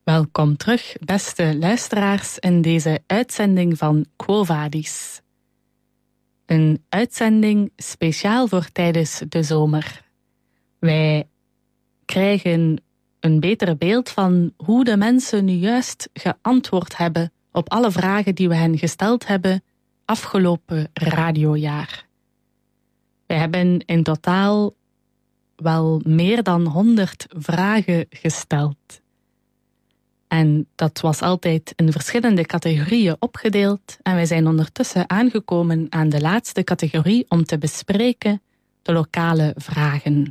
Welkom terug, beste luisteraars, in deze uitzending van Quo Vadis. Een uitzending speciaal voor tijdens de zomer. Wij krijgen een beter beeld van hoe de mensen nu juist geantwoord hebben op alle vragen die we hen gesteld hebben afgelopen radiojaar. Wij hebben in totaal wel meer dan 100 vragen gesteld. En dat was altijd in verschillende categorieën opgedeeld en wij zijn ondertussen aangekomen aan de laatste categorie om te bespreken de lokale vragen.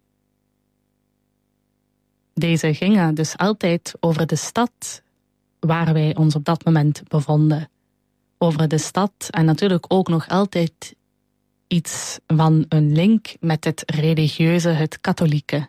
Deze gingen dus altijd over de stad waar wij ons op dat moment bevonden. Over de stad en natuurlijk ook nog altijd iets van een link met het religieuze, het katholieke.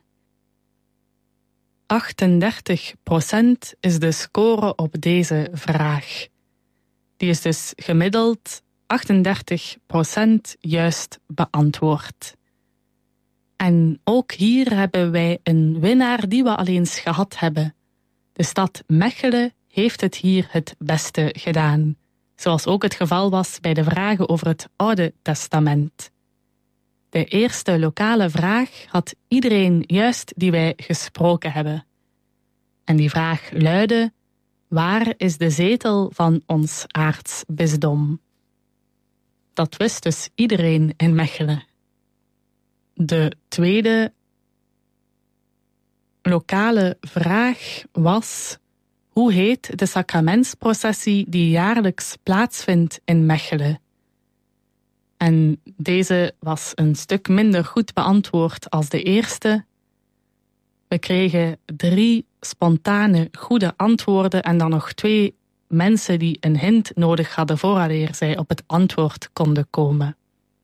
38% is de score op deze vraag. Die is dus gemiddeld 38% juist beantwoord. En ook hier hebben wij een winnaar die we al eens gehad hebben. De stad Mechelen heeft het hier het beste gedaan. Zoals ook het geval was bij de vragen over het Oude Testament. De eerste lokale vraag had iedereen juist die wij gesproken hebben. En die vraag luidde: waar is de zetel van ons aartsbisdom? Dat wist dus iedereen in Mechelen. De tweede lokale vraag was: hoe heet de sacramentsprocessie die jaarlijks plaatsvindt in Mechelen? En deze was een stuk minder goed beantwoord als de eerste. We kregen 3 spontane goede antwoorden en dan nog 2 mensen die een hint nodig hadden vooraleer zij op het antwoord konden komen.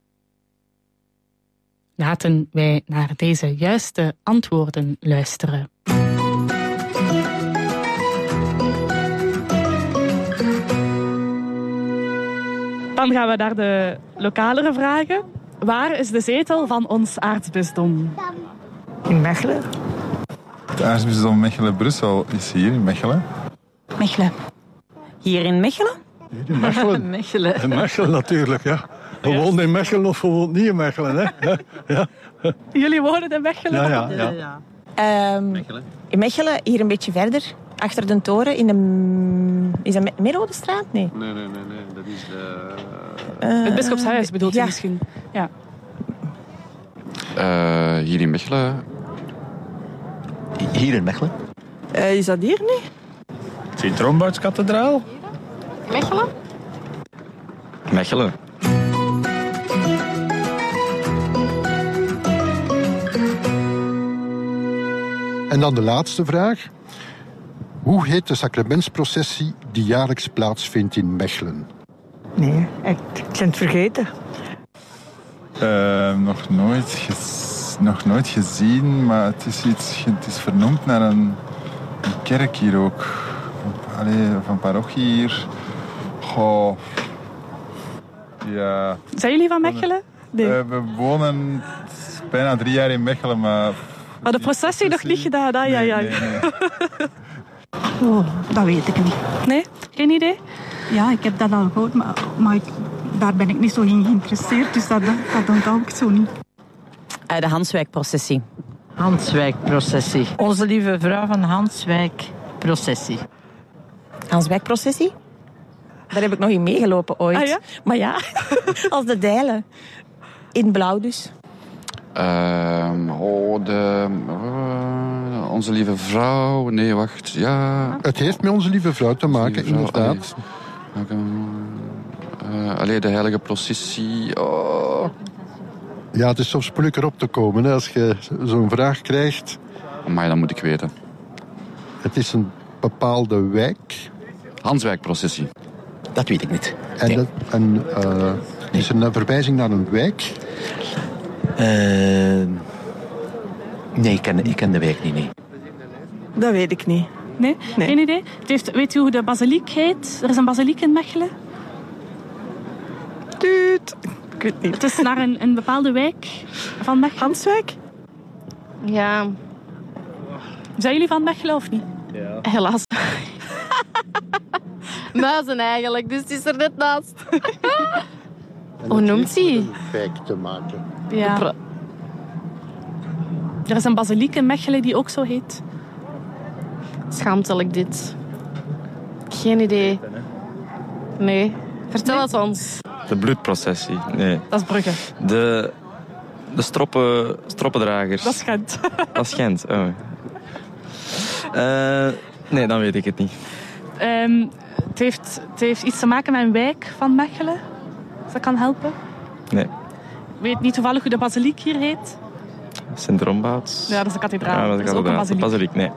Laten wij naar deze juiste antwoorden luisteren. Dan gaan we naar de lokalere vragen. Waar is de zetel van ons aartsbisdom? In Mechelen. Het aartsbisdom Mechelen-Brussel is hier in Mechelen. Mechelen. Hier in Mechelen? Hier in Mechelen. Mechelen. In Mechelen natuurlijk, ja. We wonen in Mechelen of we wonen niet in Mechelen, hè. Ja. Jullie wonen in Mechelen? Ja. Mechelen. In Mechelen, hier een beetje verder. Achter de toren in de... Is dat Meerhodestraat? Nee. Nee. Dat is de... Het Bisschopshuis bedoelt u misschien? Ja. Hier in Mechelen. Hier in Mechelen? Is dat hier niet? Sint-Rombouts-kathedraal? Mechelen? Mechelen. En dan de laatste vraag. Hoe heet de sacramentsprocessie die jaarlijks plaatsvindt in Mechelen? Nee, ik ben het vergeten. Nog nooit gezien, maar het is vernoemd naar een kerk hier ook. Van parochie hier. Goh. Ja. Zijn jullie van Mechelen? Nee. We wonen bijna 3 jaar in Mechelen, maar... Maar de processie nog niet gedaan, hè? Nee. Oh, dat weet ik niet. Nee? Geen idee? Ja, ik heb dat al gehoord, maar daar ben ik niet zo in geïnteresseerd, dus dat onthoud ik zo niet. De Hanswijk-processie. Hanswijk-processie. Onze Lieve Vrouw van Hanswijk-processie. Hanswijk-processie? Daar heb ik nog in meegelopen ooit. Ah, ja? Maar ja, als de Dijlen. In blauw dus. Onze Lieve Vrouw. Nee, wacht. Ja. Het heeft met Onze Lieve Vrouw te maken, inderdaad. De heilige processie. Oh. Ja, het is soms moeilijker op te komen hè, als je zo'n vraag krijgt. Maar dat moet ik weten. Het is een bepaalde wijk. Hanswijk-processie. Dat weet ik niet. En is er een verwijzing naar een wijk? Nee, ik ken de wijk niet, nee. Dat weet ik niet. Nee? Geen idee? Weet u hoe de basiliek heet? Er is een basiliek in Mechelen. Tuut. Ik weet niet. Het is naar een bepaalde wijk van Mechelen. Hanswijk? Ja. Zijn jullie van Mechelen of niet? Ja. Helaas. Muizen eigenlijk, dus het is er net naast. Hoe noemt hij? Een fake te maken. Ja. Er is een basiliek in Mechelen die ook zo heet. Schaamtelijk dit. Geen idee. Nee. Vertel het ons. De bloedprocessie, nee. Dat is Brugge. De stroppendragers. Dat is Gent. Dat is Gent, oh. Nee, dan weet ik het niet. Het heeft iets te maken met een wijk van Mechelen. Als dat kan helpen. Nee. Weet niet toevallig hoe de basiliek hier heet? Sint-Rombout. Ja, dat is de kathedraal. Ja, dat is ook een basiliek. Basiliek, nee.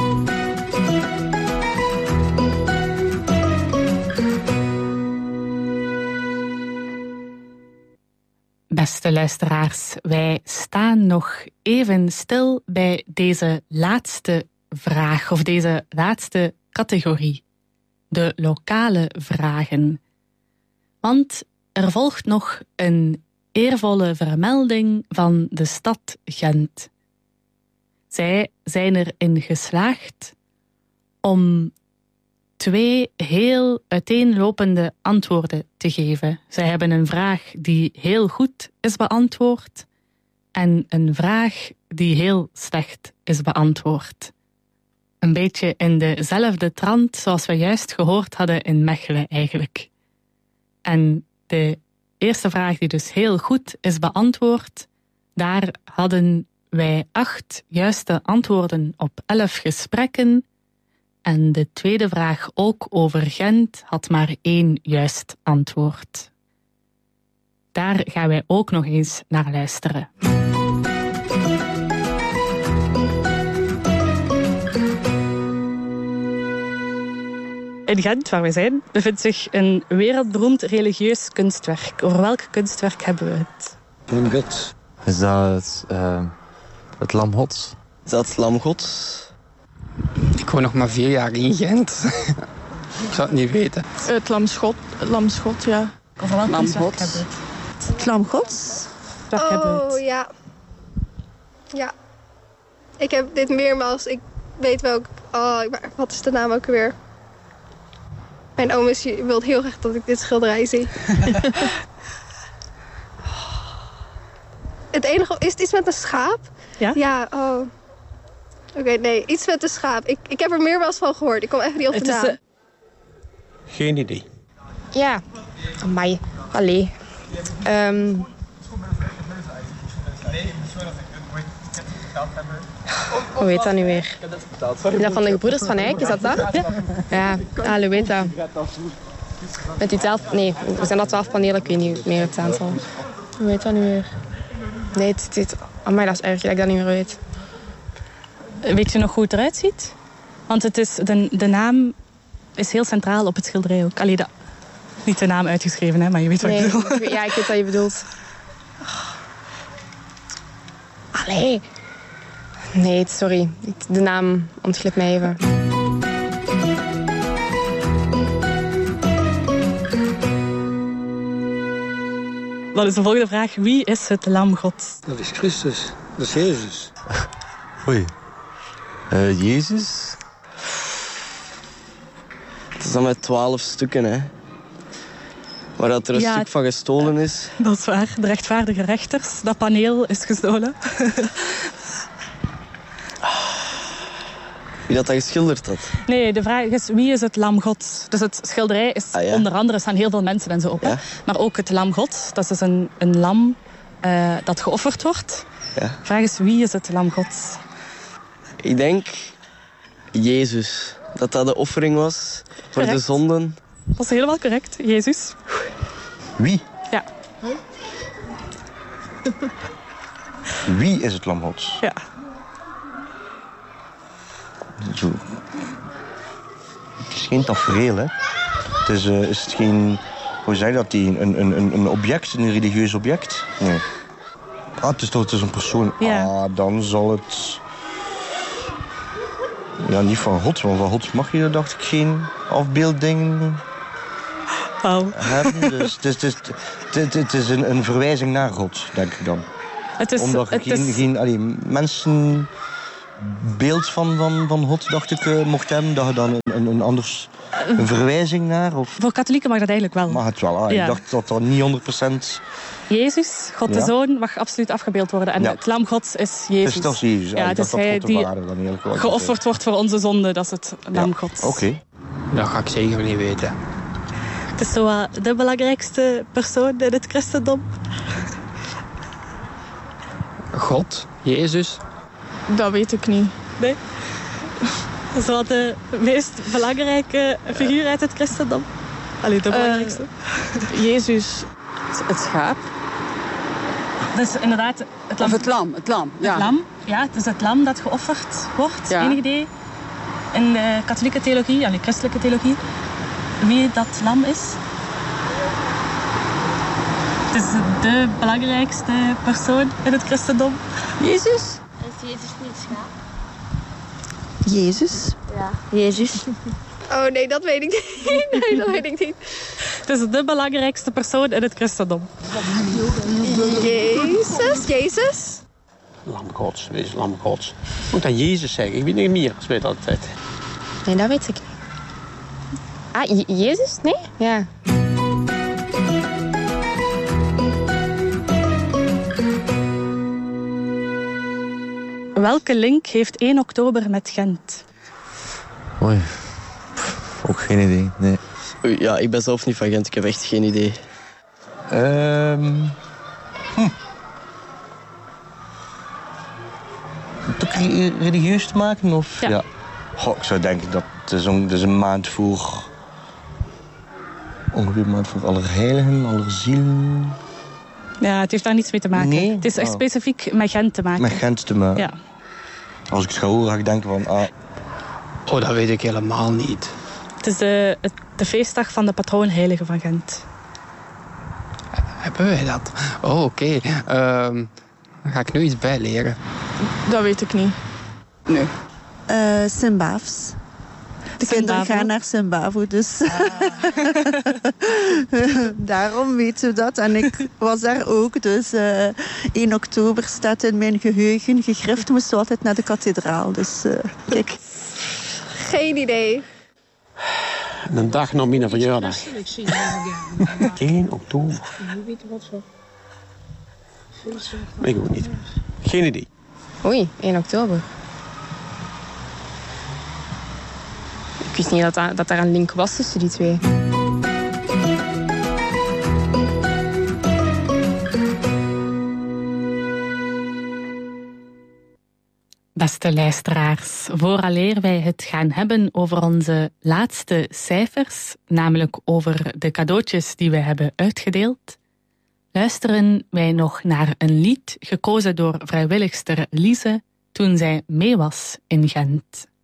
Beste luisteraars, wij staan nog even stil bij deze laatste vraag, of deze laatste categorie. De lokale vragen. Want er volgt nog een eervolle vermelding van de stad Gent. Zij zijn erin geslaagd om 2 heel uiteenlopende antwoorden te geven. Zij hebben een vraag die heel goed is beantwoord en een vraag die heel slecht is beantwoord. Een beetje in dezelfde trant zoals we juist gehoord hadden in Mechelen eigenlijk. En de eerste vraag die dus heel goed is beantwoord, daar hadden wij 8 juiste antwoorden op 11 gesprekken. En de tweede vraag, ook over Gent, had maar 1 juist antwoord. Daar gaan wij ook nog eens naar luisteren. In Gent, waar we zijn, bevindt zich een wereldberoemd religieus kunstwerk. Over welk kunstwerk hebben we het? Een god. Is dat het Lam Gods? Is dat het Lam Gods? Ik woon nog maar 4 jaar in Gent. Ik zou het niet weten. Het Lamschot, ja. Over welk kunstwerk hebben we het? Het Lam Gods? Daar hebben we het. Oh, ja. Ja. Ik heb dit meermaals. Ik weet welk... Oh, wat is de naam ook weer? Mijn oom wil heel graag dat ik dit schilderij zie. Het enige... Is het iets met een schaap? Ja? Ja, oh... Oké, nee, iets met de schaap. Ik heb er meermaals van gehoord. Ik kom echt niet op de naam. Geen idee. Ja, amai. Allee. Hoe weet dat nu weer? Is dat van de gebroeders van Eyck, is dat dat? Ja, hoe weet dat? Met die 12... Nee, er zijn dat 12 panelen, ik weet niet meer het aantal. Hoe weet dat nu weer? Nee, amai, dat is erg dat ik dat niet meer weet. Weet je nog hoe het eruit ziet? Want het is, de naam is heel centraal op het schilderij ook. Allee, niet de naam uitgeschreven, hè, maar je weet wat ik bedoel. Ja, ik weet wat je bedoelt. Allee. Nee, sorry. De naam ontglipt mij even. Dan is de volgende vraag. Wie is het Lam Gods? Dat is Christus. Dat is Jezus. Oei. Jezus? Het is dan met 12 stukken, hè. Waar dat er een stuk van gestolen is. Dat is waar. De rechtvaardige rechters. Dat paneel is gestolen. Wie dat geschilderd had? Nee, de vraag is wie is het Lam Gods? Dus het schilderij is onder andere, staan heel veel mensen en zo op. Ja. Maar ook het Lam Gods. Dat is dus een lam dat geofferd wordt. Ja. De vraag is wie is het Lam Gods? Ik denk Jezus. Dat de offering was voor de zonden. Dat is helemaal correct, Jezus. Wie? Ja. Wie is het Lam Gods? Ja. Zo. Het is geen tafereel, hè. Het is het geen... Hoe zeg je dat? Een object, een religieus object? Nee. Het is een persoon. Ja. Dan zal het... Ja, niet van God, want van God mag je, dacht ik, geen afbeeldingen hebben. Dus het is een verwijzing naar God, denk ik dan. Omdat je geen mensenbeeld van God, dacht ik, mocht hebben. Dat je dan een anders een verwijzing naar? Of? Voor katholieken mag dat eigenlijk wel. Mag het wel. Ja. Ik dacht dat dat niet 100%... Jezus, God de Zoon, mag absoluut afgebeeld worden. En het lam Gods is Jezus. Dus dat is Jezus. Ja, het is hij die dan geofferd wordt voor onze zonde. Dat is het lam Gods. Oké. Dat ga ik zeker niet weten. Het is zo de belangrijkste persoon in het christendom. God? Jezus? Dat weet ik niet. Nee? Dat is wel de meest belangrijke figuur uit het christendom. Allee, de belangrijkste. Jezus, het schaap. Dus inderdaad... Het lam. Of het lam, ja. Het lam, ja. Het is het lam dat geofferd wordt, Ja. enig idee. In de katholieke theologie, de christelijke theologie. Wie dat lam is. Het is de belangrijkste persoon in het christendom. Jezus? Is Jezus niet schaap? Jezus? Ja. Jezus. Oh nee, dat weet ik niet. Nee, dat weet ik niet. Het is de belangrijkste persoon in het christendom. Jezus? Lam Gods, wees lam Gods. Moet dat Jezus zeggen? Ik weet niet meer, als weet dat altijd. Nee, dat weet ik niet. Ah, Jezus? Nee? Ja. Welke link heeft 1 oktober met Gent? Oei, ook geen idee, nee. Oei, ja, ik ben zelf niet van Gent, ik heb echt geen idee. Toch religieus te maken? Of? Ja. Goh, ik zou denken dat het is een maand voor... Ongeveer een maand voor Allerheiligen, Allerzielen... Ja, het heeft daar niets mee te maken. Nee? Het is echt specifiek met Gent te maken. Met Gent te maken? Ja. Als ik het ga horen, ga ik denken van... Oh, dat weet ik helemaal niet. Het is de feestdag van de patroonheilige van Gent. Hebben wij dat? Oh, oké. Dan ga ik nu iets bijleren. Dat weet ik niet. Nee. Sint-Baafs. De kinderen gaan naar Sint-Bavo, dus daarom weten we dat. En ik was daar ook, dus 1 oktober staat in mijn geheugen gegrift. Moesten we altijd naar de kathedraal, dus kijk. Geen idee. Een dag na mijn verjaardag. 1 oktober. Ik ook niet. Geen idee. Oei, 1 oktober. Ik wist niet dat daar een link was tussen die twee. Beste luisteraars, vooraleer wij het gaan hebben over onze laatste cijfers, namelijk over de cadeautjes die we hebben uitgedeeld, luisteren wij nog naar een lied gekozen door vrijwilligster Lise toen zij mee was in Gent.